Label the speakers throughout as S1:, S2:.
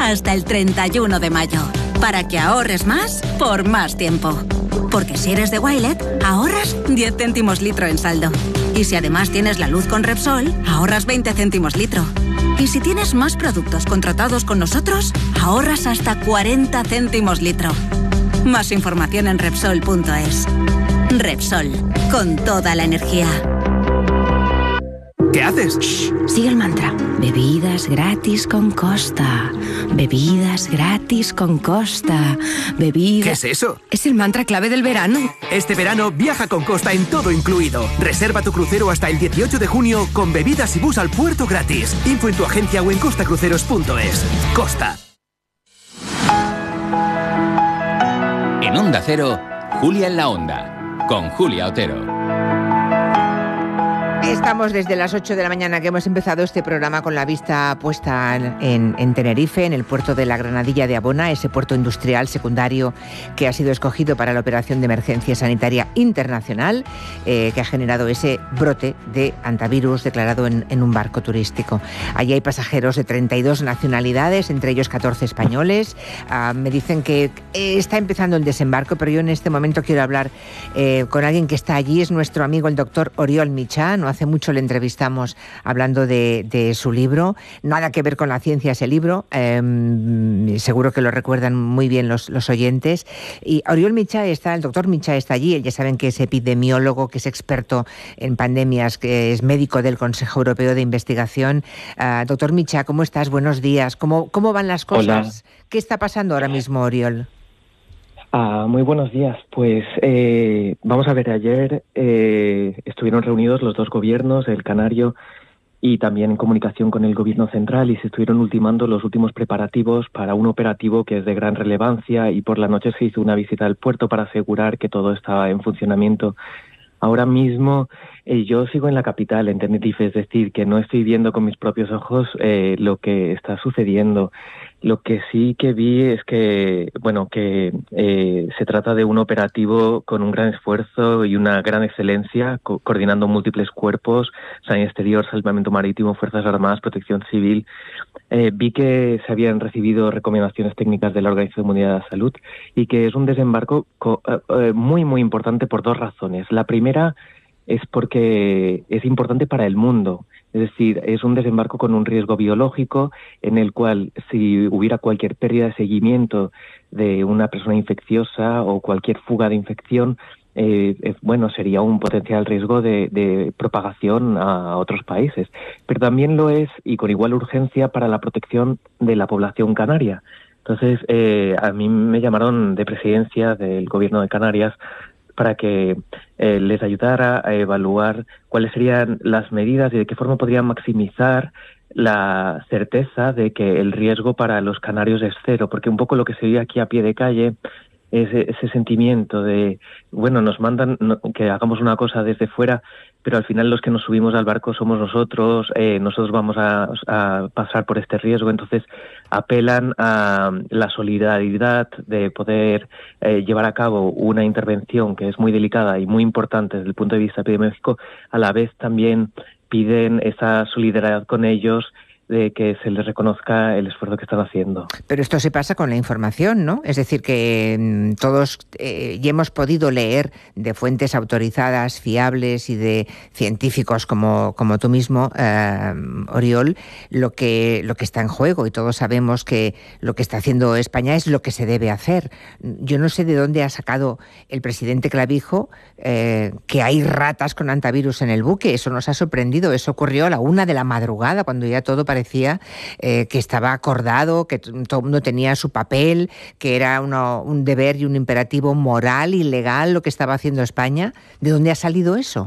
S1: hasta el 31 de mayo. Para que ahorres más por más tiempo. Porque si eres de Wilet, ahorras 10 céntimos litro en saldo. Y si además tienes la luz con Repsol, ahorras 20 céntimos litro. Y si tienes más productos contratados con nosotros, ahorras hasta 40 céntimos litro. Más información en Repsol.es. Repsol, con toda la energía.
S2: ¿Qué haces?
S3: Shh, sigue el mantra. Bebidas gratis con Costa. Bebidas gratis con Costa. Bebidas...
S2: ¿Qué es eso?
S3: Es el mantra clave del verano.
S2: Este verano viaja con Costa en todo incluido. Reserva tu crucero hasta el 18 de junio con bebidas y bus al puerto gratis. Info en tu agencia o en costacruceros.es. Costa.
S4: En Onda Cero, Julia en la Onda, con Julia Otero.
S5: Estamos desde las 8 de la mañana que hemos empezado este programa con la vista puesta en Tenerife, en el puerto de la Granadilla de Abona, ese puerto industrial secundario que ha sido escogido para la operación de emergencia sanitaria internacional, que ha generado ese brote de hantavirus declarado en un barco turístico. Allí hay pasajeros de 32 nacionalidades, entre ellos 14 españoles. Me dicen que está empezando el desembarco, pero yo en este momento quiero hablar con alguien que está allí, es nuestro amigo el doctor Oriol Mitjà. No hace mucho le entrevistamos hablando de su libro, nada que ver con la ciencia ese libro, seguro que lo recuerdan muy bien los oyentes. Y Oriol Mitjà el doctor Mitjà está allí, ya saben que es epidemiólogo, que es experto en pandemias, que es médico del Consejo Europeo de Investigación. Doctor Mitjà, ¿cómo estás? Buenos días. ¿Cómo van las cosas? Hola. ¿Qué está pasando ahora mismo, Oriol?
S6: Muy buenos días. Pues vamos a ver, ayer estuvieron reunidos los dos gobiernos, el canario y también en comunicación con el gobierno central, y se estuvieron ultimando los últimos preparativos para un operativo que es de gran relevancia, y por la noche se hizo una visita al puerto para asegurar que todo estaba en funcionamiento. Ahora mismo yo sigo en la capital, en Tenerife, es decir, que no estoy viendo con mis propios ojos lo que está sucediendo. Lo que sí que vi es que, se trata de un operativo con un gran esfuerzo y una gran excelencia, coordinando múltiples cuerpos, Sanidad Exterior, Salvamento Marítimo, Fuerzas Armadas, Protección Civil. Vi que se habían recibido recomendaciones técnicas de la Organización Mundial de la Salud y que es un desembarco muy, muy importante por dos razones. La primera es porque es importante para el mundo. Es decir, es un desembarco con un riesgo biológico en el cual, si hubiera cualquier pérdida de seguimiento de una persona infecciosa o cualquier fuga de infección, sería un potencial riesgo de propagación a otros países. Pero también lo es, y con igual urgencia, para la protección de la población canaria. Entonces, a mí me llamaron de presidencia del Gobierno de Canarias para que les ayudara a evaluar cuáles serían las medidas y de qué forma podrían maximizar la certeza de que el riesgo para los canarios es cero, porque un poco lo que se vive aquí a pie de calle es ese sentimiento de, nos mandan que hagamos una cosa desde fuera, pero al final los que nos subimos al barco somos nosotros vamos a pasar por este riesgo. Entonces apelan a la solidaridad de poder llevar a cabo una intervención que es muy delicada y muy importante desde el punto de vista epidemiológico. A la vez también piden esa solidaridad con ellos, de que se les reconozca el esfuerzo que están haciendo.
S5: Pero esto se pasa con la información, ¿no? Es decir, que todos ya hemos podido leer de fuentes autorizadas, fiables y de científicos como tú mismo, Oriol, lo que está en juego, y todos sabemos que lo que está haciendo España es lo que se debe hacer. Yo no sé de dónde ha sacado el presidente Clavijo que hay ratas con hantavirus en el buque. Eso nos ha sorprendido. Eso ocurrió a la 1 de la madrugada, cuando ya todo parecía que estaba acordado, que todo el mundo tenía su papel, que era un deber y un imperativo moral y legal lo que estaba haciendo España. ¿De dónde ha salido eso?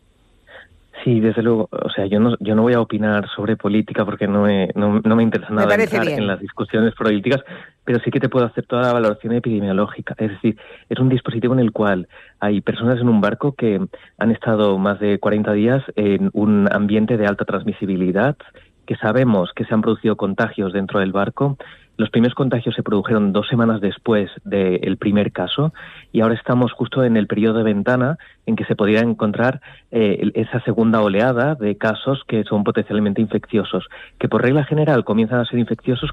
S6: Sí, desde luego. O sea, yo no voy a opinar sobre política porque no me interesa nada entrar en las discusiones políticas, pero sí que te puedo hacer toda la valoración epidemiológica. Es decir, es un dispositivo en el cual hay personas en un barco que han estado más de 40 días en un ambiente de alta transmisibilidad, que sabemos que se han producido contagios dentro del barco. Los primeros contagios se produjeron 2 semanas después del primer caso, y ahora estamos justo en el periodo de ventana en que se podría encontrar esa segunda oleada de casos que son potencialmente infecciosos, que por regla general comienzan a ser infecciosos